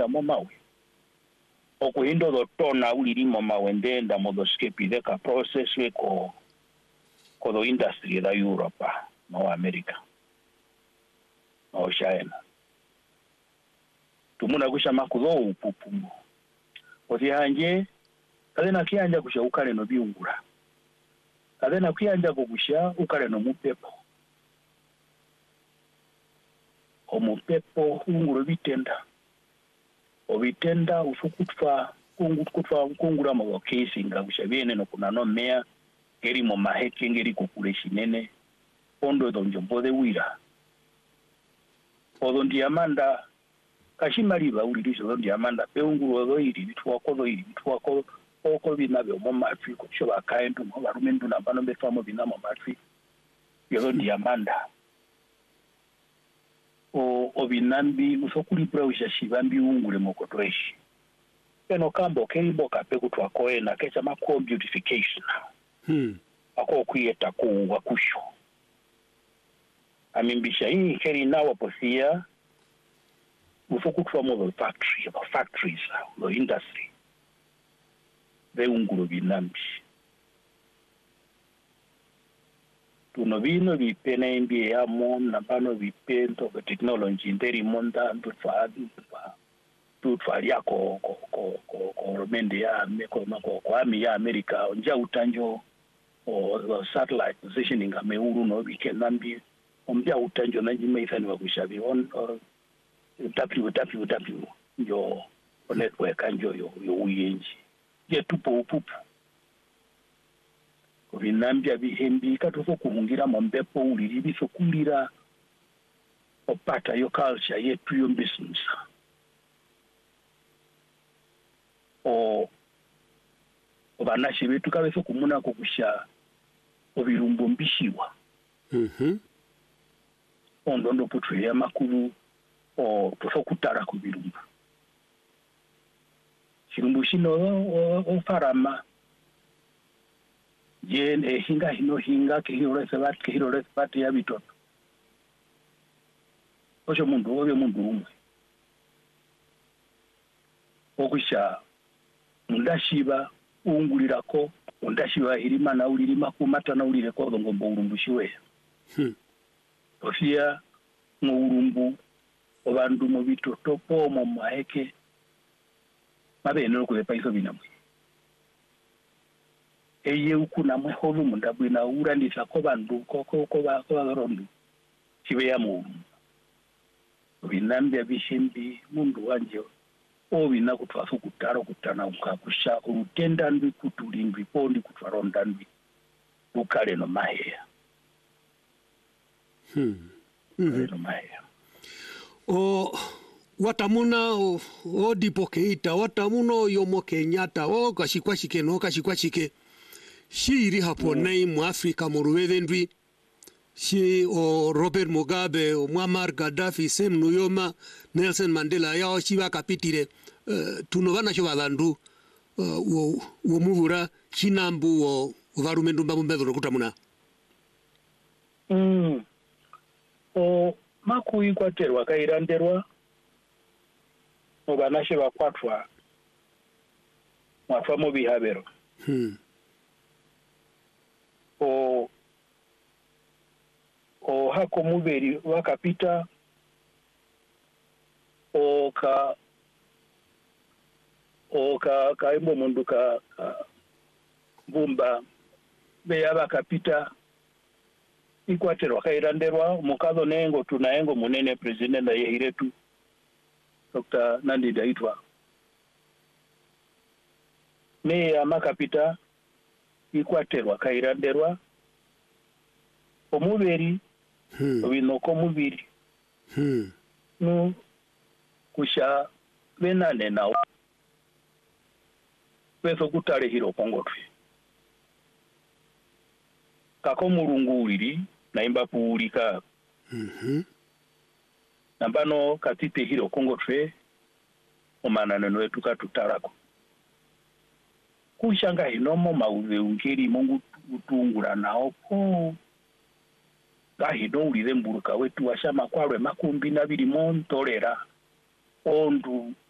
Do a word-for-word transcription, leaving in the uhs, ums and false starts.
ndenda mo mawe okuhindo do tona uliri mo mawe ndenda mo do skepi de ka process we ko ko do industry da Europa no America no China tumuna kusha makuzo upupumu oti hanje kadena kiyanja kusha ukale no biungura kadena kiyanja kugusha ukale no mupepo omupepo unguro bitenda obitenda ufukutwa kungutwa kungura mu case ngabusha bene no kuna no mea eri mu maheke ngeri kukule shinene ondo donjo bode wira odo ndiamanda kashimaliba ulirizo odo ndiamanda beunguru odo iri bitwako odo iri bitwako oko binabe mu matri ko shoba kaendu mu barumendu nambano befamo binamo matri yodo ndiamanda o obinambi musokuli browsha shibambi ungule mokotweshi eno kambo keribo kapeku twakoena kecha ma beautification hmm ako kuyeta ku wakusho aminbisha hii keri nawo posia musokutwa mo factory about factories no industry be ungulu binambi tuno bino bipena imbie ya mom na bano bipento ke technology nderi monda ndutfa ndutfa ndutfa yako ko ko ko ko mende ya meko mako kwa mi ya America onja utanjo o satellite positioning ameuru no bikenambi ombya utanjo nanji meithani wakushabi on w w w njo network anjo yo yo uyenji je tupo upupu vinambia bihembi katuso kuhungira mombepo uliri bisokulira opata yo culture yetu yo business o obanashi betu kabeso kumuna kokusha obirumbo mbishiwa mhm ondo ndo putu ya makuru o tosokutara ku birumbo shirumbu shino o farama jen e hinga hino hinga ke hiro reservat ke hiro reservat ya bitoto ojo mundu obe mundu umwe okusha ndashiba ungulirako ndashiba irima na ulirima kumata na ulire ko ngombo urumbushiwe hmm ofia mu urumbu obandu mu bitoto po mu maheke mabeno ko paiso binamwe eye ukuna mwehovu mundabwina urandisa ko bandu koko ko ba ko barondu kibe ya mu binambya bishimbi mundu wanje obina kutwaso kutaro kutana ukakusha urutenda ndwi kutulindwi pondi kutwaronda ndwi ukale no maheya hmm mhm no maheya o watamuna o, o dipokeita watamuna yomo Kenyatta o kashikwashike no kashikwashike shiri haponei mu Afrika muruwedendwi shi o Robert Mugabe o Muammar Gaddafi Sam Nujoma Nelson Mandela yao shiba kapitire uh, tuno bana sho balandu uh, wo wo muvura chinambu wo varumendu mbambedo kutamuna mm o makuyi kwaterwa kairanderwa obana she bakwatwa mwatwa mu bihabero hmm o o hako muberi wakapita o ka o ka kaimbo mundu ka, ka bumba beya bakapita ikwatero kairanderwa mukazo nengo tunaengo munene president na yehiretu Doctor Nandi Daitwa meya makapita ikwaterwa kairanderwa omuberi hmm obinoko mubiri hmm no kusha benane nawo beso kutale hiro kongotwe kako murunguliri naimba puulika mhm nambano katite hiro kongotwe omanana nwetu katutarako kushanga hinomo mauze ungeri mungu utungura nao po gahido ulire mburuka wetu washama kwalwe makumbi nabiri montolera ondu